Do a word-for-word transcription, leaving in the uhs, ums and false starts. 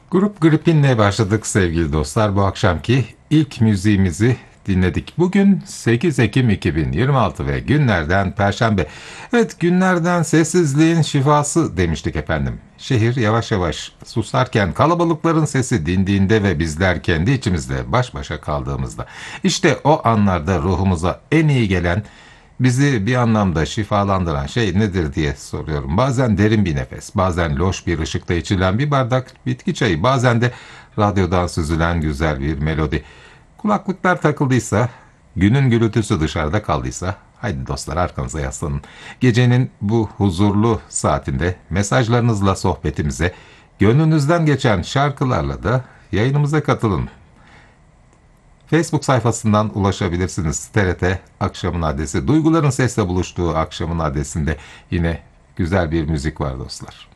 Grup Gripin'le başladık sevgili dostlar. Bu akşamki ilk müziğimizi dinledik. Bugün sekiz Ekim iki bin yirmi altı ve günlerden Perşembe. Evet, günlerden sessizliğin şifası demiştik efendim. Şehir yavaş yavaş susarken, kalabalıkların sesi dindiğinde ve bizler kendi içimizde baş başa kaldığımızda, işte o anlarda ruhumuza en iyi gelen, bizi bir anlamda şifalandıran şey nedir diye soruyorum. Bazen derin bir nefes, bazen loş bir ışıkta içilen bir bardak bitki çayı, bazen de radyodan süzülen güzel bir melodi. Kulaklıklar takıldıysa, günün gürültüsü dışarıda kaldıysa, haydi dostlar arkanıza yaslanın. Gecenin bu huzurlu saatinde mesajlarınızla sohbetimize, gönlünüzden geçen şarkılarla da yayınımıza katılın. Facebook sayfasından ulaşabilirsiniz. T R T Akşamın Adresi. Duyguların sesle buluştuğu Akşamın Adresi'nde yine güzel bir müzik var dostlar.